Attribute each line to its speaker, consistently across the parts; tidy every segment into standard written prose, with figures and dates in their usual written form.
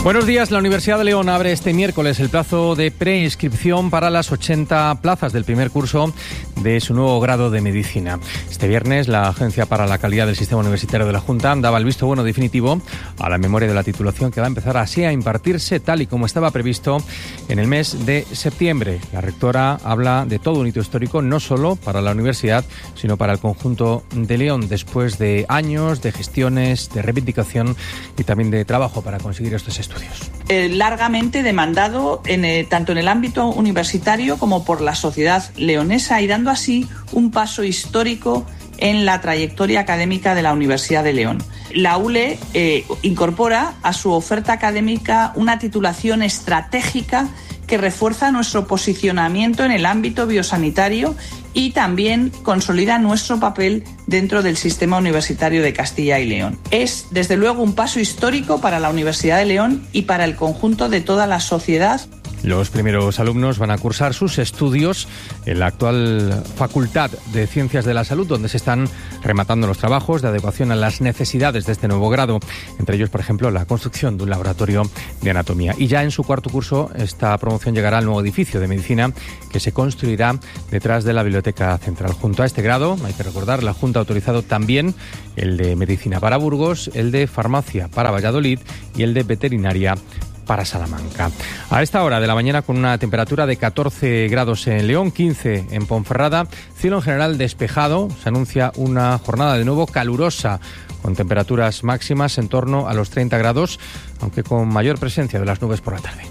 Speaker 1: Buenos días. La Universidad de León abre este miércoles el plazo de preinscripción para las 80 plazas del primer curso de su nuevo grado de Medicina. Este viernes, la Agencia para la Calidad del Sistema Universitario de la Junta daba el visto bueno definitivo a la memoria de la titulación, que va a empezar así a impartirse tal y como estaba previsto en el mes de septiembre. La rectora habla de todo un hito histórico, no solo para la universidad, sino para el conjunto de León, después de años de gestiones, de reivindicación y también de trabajo para conseguir estos estudios.
Speaker 2: Largamente demandado tanto en el ámbito universitario como por la sociedad leonesa, y dando así un paso histórico en la trayectoria académica de la Universidad de León. La ULE incorpora a su oferta académica una titulación estratégica que refuerza nuestro posicionamiento en el ámbito biosanitario y también consolida nuestro papel dentro del sistema universitario de Castilla y León. Es, desde luego, un paso histórico para la Universidad de León y para el conjunto de toda la sociedad.
Speaker 1: Los primeros alumnos van a cursar sus estudios en la actual Facultad de Ciencias de la Salud, donde se están rematando los trabajos de adecuación a las necesidades de este nuevo grado, entre ellos, por ejemplo, la construcción de un laboratorio de anatomía. Y ya en su cuarto curso, esta promoción llegará al nuevo edificio de medicina que se construirá detrás de la Biblioteca Central. Junto a este grado, hay que recordar, la Junta ha autorizado también el de Medicina para Burgos, el de Farmacia para Valladolid y el de Veterinaria para Salamanca. A esta hora de la mañana, con una temperatura de 14 grados en León, 15 en Ponferrada, cielo en general despejado, se anuncia una jornada de nuevo calurosa, con temperaturas máximas en torno a los 30 grados, aunque con mayor presencia de las nubes por la tarde.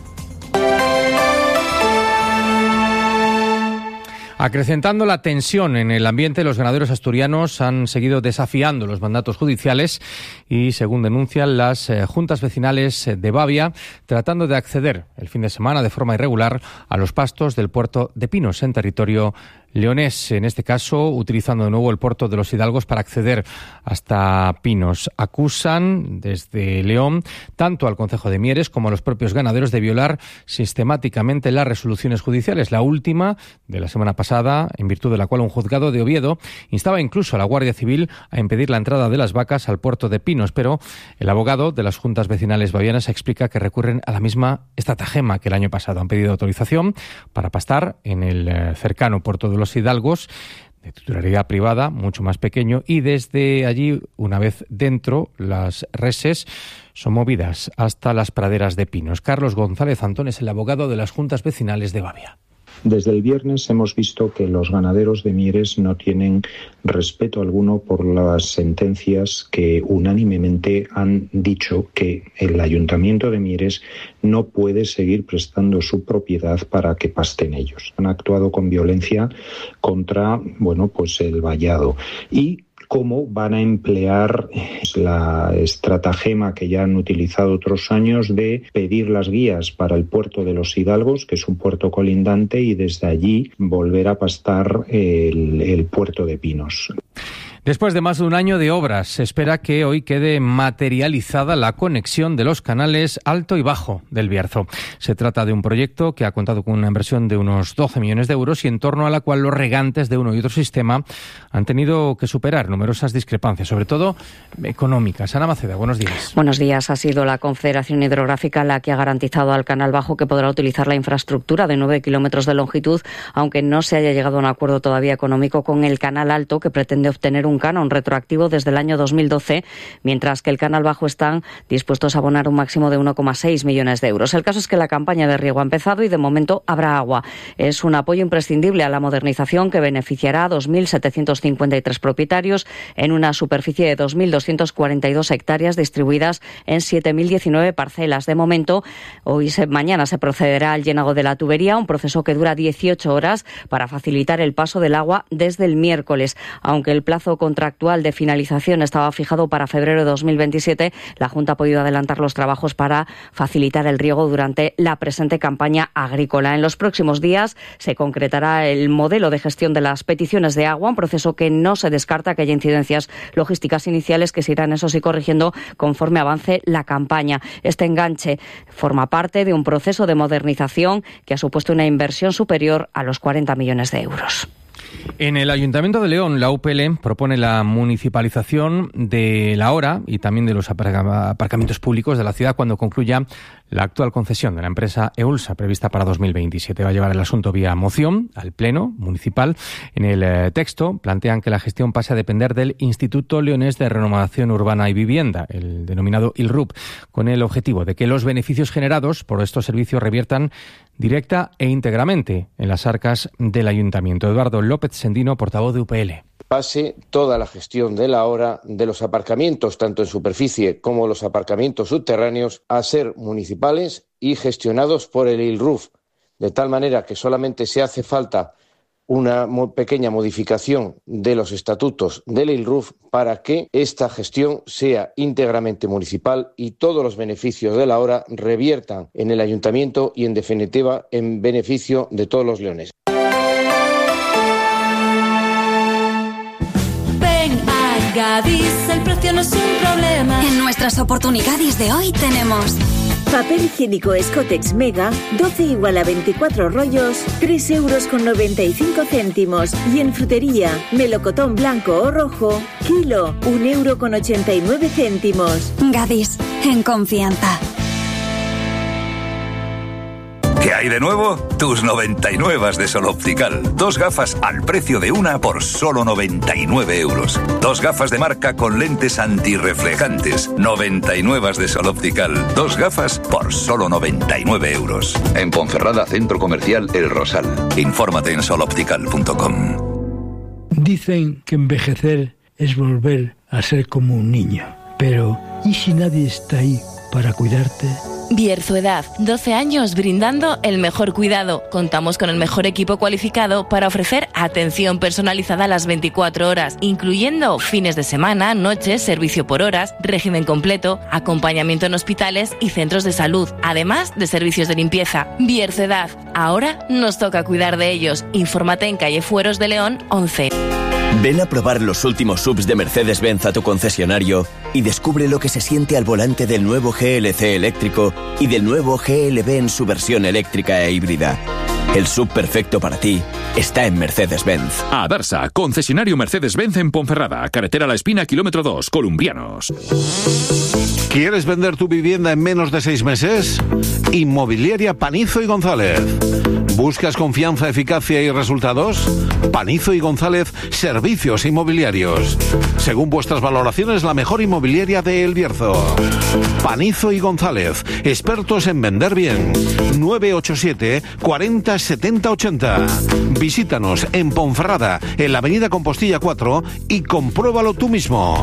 Speaker 1: Acrecentando la tensión en el ambiente, los ganaderos asturianos han seguido desafiando los mandatos judiciales y, según denuncian las juntas vecinales de Bavia, tratando de acceder el fin de semana de forma irregular a los pastos del puerto de Pinos, en territorio leonés, en este caso utilizando de nuevo el puerto de los Hidalgos para acceder hasta Pinos. Acusan desde León tanto al Concejo de Mieres como a los propios ganaderos de violar sistemáticamente las resoluciones judiciales. La última de la semana pasada, en virtud de la cual un juzgado de Oviedo instaba incluso a la Guardia Civil a impedir la entrada de las vacas al puerto de Pinos, pero el abogado de las juntas vecinales bavianas explica que recurren a la misma estratagema que el año pasado. Han pedido autorización para pastar en el cercano puerto de los Hidalgos, de titularidad privada, mucho más pequeño, y desde allí, una vez dentro, las reses son movidas hasta las praderas de Pinos. Carlos González Antón es el abogado de las juntas vecinales de Bavia.
Speaker 3: Desde el viernes hemos visto que los ganaderos de Mieres no tienen respeto alguno por las sentencias que unánimemente han dicho que el Ayuntamiento de Mieres no puede seguir prestando su propiedad para que pasten ellos. Han actuado con violencia contra, el vallado, y cómo van a emplear la estratagema que ya han utilizado otros años de pedir las guías para el puerto de los Hidalgos, que es un puerto colindante, y desde allí volver a pastar el puerto de Pinos.
Speaker 1: Después de más de un año de obras, se espera que hoy quede materializada la conexión de los canales Alto y Bajo del Bierzo. Se trata de un proyecto que ha contado con una inversión de unos 12 millones de euros y en torno a la cual los regantes de uno y otro sistema han tenido que superar numerosas discrepancias, sobre todo económicas. Ana Maceda, buenos días.
Speaker 4: Buenos días. Ha sido la Confederación Hidrográfica la que ha garantizado al Canal Bajo que podrá utilizar la infraestructura de 9 kilómetros de longitud, aunque no se haya llegado a un acuerdo todavía económico con el Canal Alto, que pretende obtener un canon retroactivo desde el año 2012, mientras que el Canal Bajo están dispuestos a abonar un máximo de 1,6 millones de euros. El caso es que la campaña de riego ha empezado y de momento habrá agua. Es un apoyo imprescindible a la modernización que beneficiará a 2.753 propietarios en una superficie de 2.242 hectáreas distribuidas en 7.019 parcelas. De momento, mañana se procederá al llenado de la tubería, un proceso que dura 18 horas para facilitar el paso del agua desde el miércoles. Aunque el plazo contractual de finalización estaba fijado para febrero de 2027, la Junta ha podido adelantar los trabajos para facilitar el riego durante la presente campaña agrícola. En los próximos días se concretará el modelo de gestión de las peticiones de agua, un proceso que no se descarta que haya incidencias logísticas iniciales que se irán, eso sí, corrigiendo conforme avance la campaña. Este enganche forma parte de un proceso de modernización que ha supuesto una inversión superior a los 40 millones de euros.
Speaker 1: En el Ayuntamiento de León, la UPL propone la municipalización de la hora y también de los aparcamientos públicos de la ciudad cuando concluya la actual concesión de la empresa EULSA prevista para 2027. Va a llevar el asunto vía moción al Pleno Municipal. En el texto plantean que la gestión pase a depender del Instituto Leonés de Renovación Urbana y Vivienda, el denominado ILRUP, con el objetivo de que los beneficios generados por estos servicios reviertan directa e íntegramente en las arcas del Ayuntamiento. Eduardo López Sendino, portavoz de UPL.
Speaker 5: Pase toda la gestión de la hora de los aparcamientos, tanto en superficie como los aparcamientos subterráneos, a ser municipales y gestionados por el ILRUP, de tal manera que solamente se hace falta una pequeña modificación de los estatutos del ILRUP para que esta gestión sea íntegramente municipal y todos los beneficios de la hora reviertan en el ayuntamiento y, en definitiva, en beneficio de todos los leoneses.
Speaker 6: Ven a Gadis, el precio no es un problema. En nuestras oportunidades de hoy tenemos...
Speaker 7: Papel higiénico Escotex Mega, 12 igual a 24 rollos, 3,95 €. Y en frutería, melocotón blanco o rojo, kilo, 1,89 €.
Speaker 6: Gadis, en confianza.
Speaker 8: ¿Qué hay de nuevo? Tus 99 de Sol Optical. 2 gafas al precio de una por solo 99 €. 2 gafas de marca con lentes antirreflejantes. 99 de Sol Optical. 2 gafas por solo 99 €. En Ponferrada, Centro Comercial El Rosal. Infórmate en soloptical.com.
Speaker 9: Dicen que envejecer es volver a ser como un niño. Pero, ¿y si nadie está ahí para cuidarte?
Speaker 10: Bierzuedad, 12 años brindando el mejor cuidado. Contamos con el mejor equipo cualificado para ofrecer atención personalizada a las 24 horas, incluyendo fines de semana, noches, servicio por horas, régimen completo, acompañamiento en hospitales y centros de salud, además de servicios de limpieza. Bierzuedad, ahora nos toca cuidar de ellos. Infórmate en calle Fueros de León 11.
Speaker 11: Ven a probar los últimos SUVs de Mercedes-Benz a tu concesionario y descubre lo que se siente al volante del nuevo GLC eléctrico y del nuevo GLB en su versión eléctrica e híbrida. El SUV perfecto para ti está en Mercedes-Benz.
Speaker 12: Adarsa, concesionario Mercedes-Benz en Ponferrada, carretera La Espina, kilómetro 2, Columbrianos.
Speaker 13: ¿Quieres vender tu vivienda en menos de 6 meses? Inmobiliaria Panizo y González. ¿Buscas confianza, eficacia y resultados? Panizo y González, servicios inmobiliarios. Según vuestras valoraciones, la mejor inmobiliaria de El Bierzo. Panizo y González, expertos en vender bien. 987 40 70 80. Visítanos en Ponferrada, en la avenida Compostilla 4 y compruébalo tú mismo.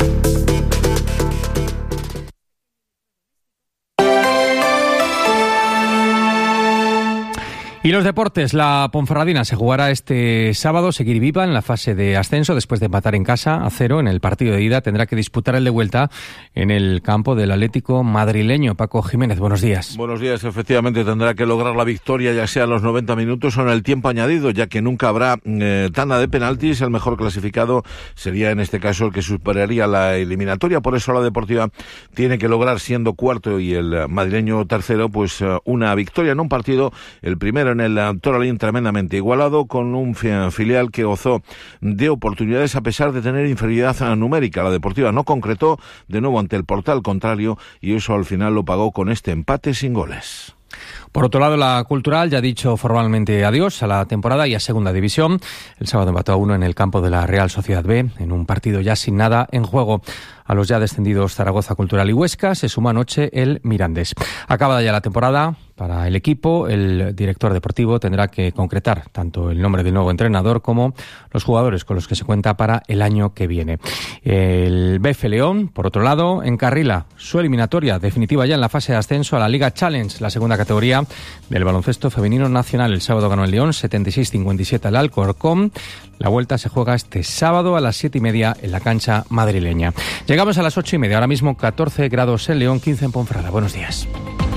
Speaker 1: Y los deportes, la Ponferradina se jugará este sábado, seguir viva en la fase de ascenso después de empatar en casa a 0 en el partido de ida. Tendrá que disputar el de vuelta en el campo del Atlético madrileño. Paco Jiménez, buenos días.
Speaker 13: Buenos días, efectivamente tendrá que lograr la victoria ya sea en los 90 minutos o en el tiempo añadido, ya que nunca habrá tanda de penaltis. El mejor clasificado sería en este caso el que superaría la eliminatoria. Por eso la Deportiva tiene que lograr, siendo cuarto y el madrileño tercero, pues una victoria en un partido, el primero en el Toralín, tremendamente igualado, con un filial que gozó de oportunidades a pesar de tener inferioridad numérica. La Deportiva no concretó de nuevo ante el Portal contrario y eso al final lo pagó con este empate sin goles.
Speaker 1: Por otro lado, la Cultural ya ha dicho formalmente adiós a la temporada y a Segunda División. El sábado empató a 1 en el campo de la Real Sociedad B, en un partido ya sin nada en juego. A los ya descendidos Zaragoza, Cultural y Huesca se suma anoche el Mirandés. Acabada ya la temporada para el equipo, el director deportivo tendrá que concretar tanto el nombre del nuevo entrenador como los jugadores con los que se cuenta para el año que viene. El BF León, por otro lado, encarrila su eliminatoria definitiva ya en la fase de ascenso a la Liga Challenge, la segunda categoría del baloncesto femenino nacional. El sábado ganó el León 76-57 al Alcorcón. La vuelta se juega este sábado a las 7:30 en la cancha madrileña. Llegamos a las 8:30, ahora mismo 14 grados en León, 15 en Ponferrada. Buenos días.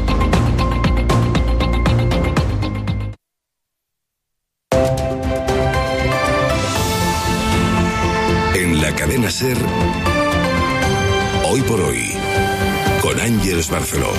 Speaker 14: En la cadena SER, Hoy por Hoy, con Ángeles Barceló.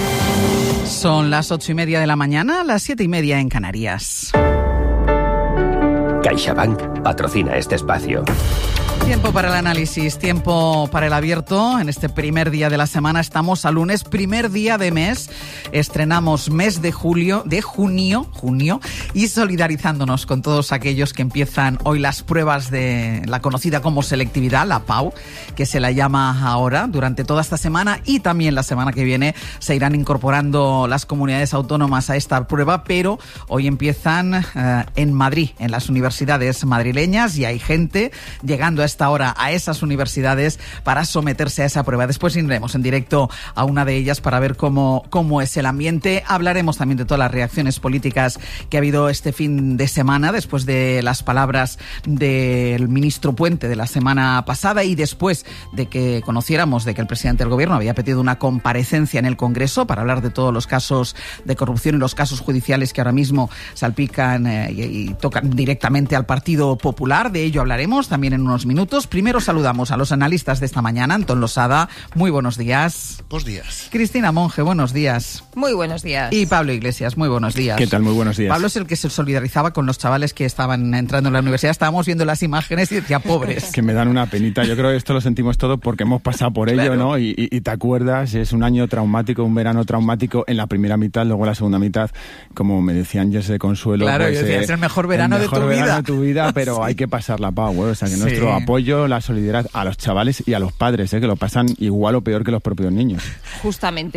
Speaker 15: Son las 8:30 de la mañana, las 7:30 en Canarias. CaixaBank patrocina este espacio.
Speaker 16: Tiempo para el análisis, tiempo para el abierto. En este primer día de la semana estamos a lunes, primer día de mes. Estrenamos mes de junio, y solidarizándonos con todos aquellos que empiezan hoy las pruebas de la conocida como selectividad, la PAU, que se la llama ahora. Durante toda esta semana y también la semana que viene se irán incorporando las comunidades autónomas a esta prueba, pero hoy empiezan en Madrid, en las universidades madrileñas, y hay gente llegando a esta hora a esas universidades para someterse a esa prueba. Después iremos en directo a una de ellas para ver cómo es el ambiente. Hablaremos también de todas las reacciones políticas que ha habido este fin de semana, después de las palabras del ministro Puente de la semana pasada y después de que conociéramos de que el presidente del gobierno había pedido una comparecencia en el Congreso para hablar de todos los casos de corrupción y los casos judiciales que ahora mismo salpican y tocan directamente al Partido Popular. De ello hablaremos también en unos minutos. Primero saludamos a los analistas de esta mañana. Antón Losada, muy buenos días.
Speaker 17: Buenos días.
Speaker 16: Cristina Monge, buenos días.
Speaker 18: Muy buenos días.
Speaker 16: Y Pablo Iglesias, muy buenos días.
Speaker 19: ¿Qué tal? Muy buenos días.
Speaker 16: Pablo es el que se solidarizaba con los chavales que estaban entrando en la universidad. Estábamos viendo las imágenes y decía, pobres.
Speaker 19: Que me dan una penita. Yo creo que esto lo sentimos todo porque hemos pasado por ello, ¿no? Y te acuerdas, es un año traumático, un verano traumático en la primera mitad, luego en la segunda mitad, como me decía Ángeles de Consuelo.
Speaker 16: Claro,
Speaker 19: pues,
Speaker 16: yo decía, es el mejor verano de tu vida.
Speaker 19: Pero sí, hay que pasar la pau, o sea, que nuestro apoyo, la solidaridad a los chavales y a los padres, que lo pasan igual o peor que los propios niños.
Speaker 18: Justamente.